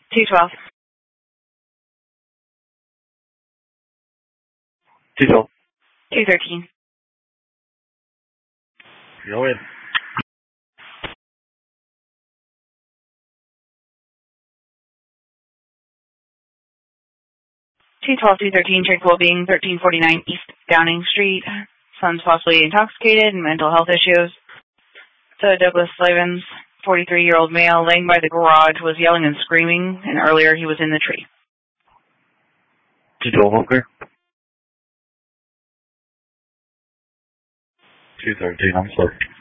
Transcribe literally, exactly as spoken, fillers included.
two twelve. two twelve. two thirteen. Go in. two twelve, two thirteen, tranquil being thirteen forty-nine East Downing Street. Son's possibly intoxicated and mental health issues. So Douglas Slavens, forty-three-year-old male, laying by the garage, was yelling and screaming, and earlier he was in the tree. two twelve, okay. two thirteen, I'm sorry.